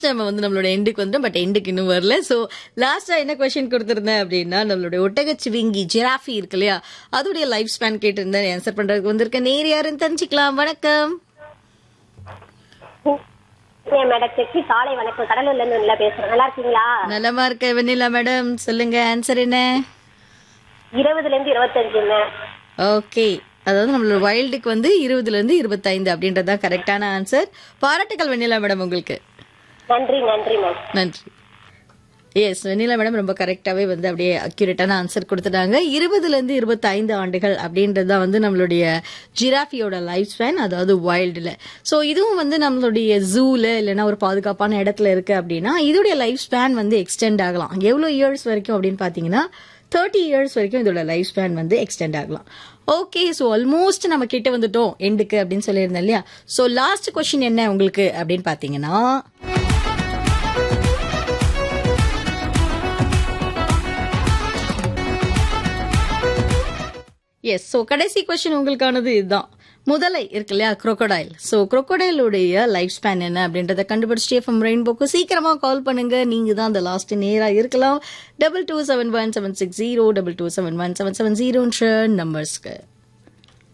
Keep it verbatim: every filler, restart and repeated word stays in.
நம்ம வந்து நம்மளோட எண்டுக்கு வந்துடும். பட் எண்டுக்கு இன்னும் வரல. ஸோ லாஸ்டா என்ன கொஸ்டின் கொடுத்திருந்தேன் அப்படின்னா, நம்மளுடைய ஒட்டகச்சிவிங்கி ஜிராஃபி இருக்கு இல்லையா, அதோடைய லைஃப் ஸ்பேன் கேட்டிருந்தேன். ஆன்சர் பண்றதுக்கு வந்திருக்க நேர் யாருன்னு தெரிஞ்சுக்கலாம். வணக்கம். மேடம் செக்கி காலை வணக்கம். கடலூர்ல இருந்து நல்லா பேசுறேன். நல்லா இருக்கீங்களா? நலமா இருக்க வெண்ணிலா மேடம். சொல்லுங்க ஆன்சர் என்ன? இருபதுல இருந்து இருபத்தஞ்சுங்க. ஓகே, அதாவது நம்மளோட வைல்டுக்கு வந்து இருபதுல இருந்து இருபத்தைந்து அப்படின்றதான் கரெக்டான ஆன்சர். பாராட்டுகள் வெண்ணிலா மேடம் உங்களுக்கு. நன்றி நன்றி மேம். நன்றி. எஸ், வெண்ணிலா மேடம் ரொம்ப கரெக்டாவே வந்து அப்படியே அக்யூரேட்டான ஆன்சர் கொடுத்துட்டாங்க. இருபதுல இருந்து இருபத்தி ஐந்து ஆண்டுகள் அப்படின்றதா வந்து நம்மளுடைய ஜிராஃபியோட லைஃப் ஸ்பேன், அதாவது வைல்டுல. ஸோ இதுவும் வந்து நம்மளுடைய ஜூல இல்லைன்னா ஒரு பாதுகாப்பான இடத்துல இருக்கு அப்படின்னா இதோடைய லைஃப் ஸ்பேன் வந்து எக்ஸ்டெண்ட் ஆகலாம். எவ்வளவு இயர்ஸ் வரைக்கும் அப்படின்னு பாத்தீங்கன்னா தேர்ட்டி இயர்ஸ் வரைக்கும் இதோட லைஃப் ஸ்பேன் வந்து எக்ஸ்டெண்ட் ஆகலாம். ஓகே, ஸோ ஆல்மோஸ்ட் நம்ம கிட்ட வந்துட்டோம் எண்டுக்கு அப்படின்னு சொல்லியிருந்தேன் இல்லையா. ஸோ லாஸ்ட் கொஸ்டின் என்ன உங்களுக்கு அப்படின்னு பாத்தீங்கன்னா, எஸ், ஸோ கடைசி கொஸ்டின் உங்களுக்கானது இதுதான். முதலை இருக்கு இல்லையா, குரோக்கோடைல். ஸோ குரோக்கோடைலுடைய லைஃப் ஸ்பேன் என்ன அப்படின்றத கண்டுபிடிச்சிட்டு எஃப்எம் ரெயின்போக்கு சீக்கிரமா கால் பண்ணுங்க. நீங்க தான் அந்த லாஸ்ட் நேரா இருக்கலாம். Double two seven one seven six zero double two seven one seven seven ஜீரோன்ற நம்பர்ஸ்க்கு.